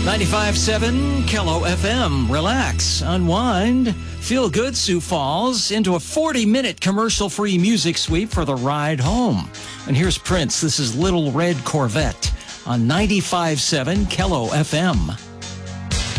95.7 Kello FM. Relax, unwind, feel good, Sioux Falls, into a 40-minute commercial-free music sweep for the ride home. And here's Prince. This is Little Red Corvette on 95.7 Kello FM.